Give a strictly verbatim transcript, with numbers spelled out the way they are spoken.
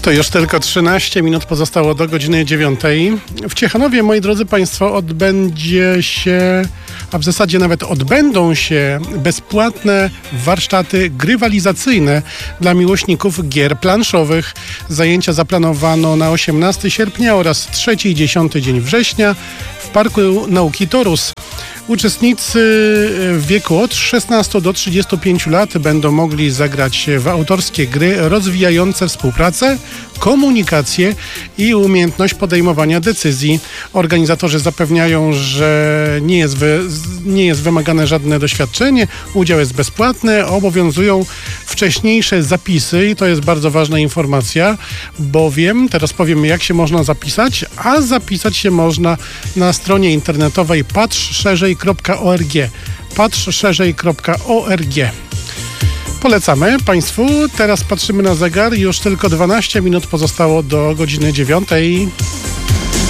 To już tylko trzynaście minut pozostało do godziny dziewiątej. W Ciechanowie, moi drodzy Państwo, odbędzie się, a w zasadzie nawet odbędą się bezpłatne warsztaty grywalizacyjne dla miłośników gier planszowych. Zajęcia zaplanowano na osiemnastego sierpnia oraz trzeci i dziesiąty dzień września w Parku Nauki Torus. Uczestnicy w wieku od szesnastu do trzydziestu pięciu lat będą mogli zagrać w autorskie gry rozwijające współpracę, komunikację i umiejętność podejmowania decyzji. Organizatorzy zapewniają, że nie jest, wy, nie jest wymagane żadne doświadczenie, udział jest bezpłatny, obowiązują wcześniejsze zapisy i to jest bardzo ważna informacja, bowiem teraz powiemy, jak się można zapisać, a zapisać się można na stronie internetowej patrz szerzej kropka org. patrz szerzej kropka org. Polecamy Państwu. Teraz patrzymy na zegar. Już tylko dwanaście minut pozostało do godziny dziewiątej.